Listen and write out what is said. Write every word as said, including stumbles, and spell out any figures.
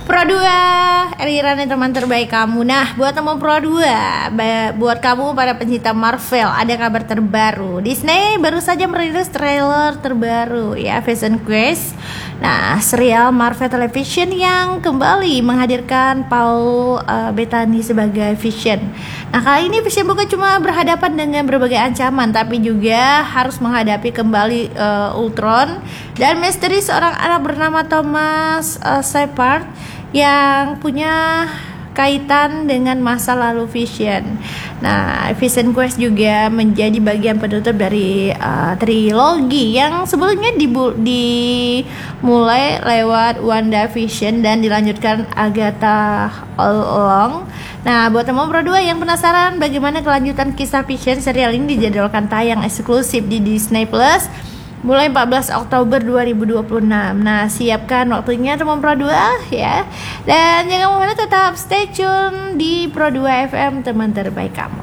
Pro dua, Eliran nih teman terbaik kamu. Nah, buat teman Pro dua, ba- buat kamu para pencinta Marvel, ada kabar terbaru. Disney baru saja merilis trailer terbaru ya, Vision Quest. Nah, serial Marvel Television yang kembali menghadirkan Paul uh, Bettany sebagai Vision. Nah, kali ini Vision bukan cuma berhadapan dengan berbagai ancaman, tapi juga harus menghadapi kembali uh, Ultron dan misteri seorang anak bernama Thomas uh, Shepard yang punya kaitan dengan masa lalu Vision. Nah, Vision Quest juga menjadi bagian penutup dari uh, trilogi yang sebelumnya dibu- dimulai lewat WandaVision dan dilanjutkan Agatha All Along. Nah, buat teman Pro dua yang penasaran bagaimana kelanjutan kisah Vision, serial ini dijadwalkan tayang eksklusif di Disney Plus mulai empat belas Oktober dua ribu dua puluh enam. Nah, siapkan waktunya teman Pro dua ya. Dan jangan kemana, tetap stay tune di Pro dua F M, teman terbaik kamu.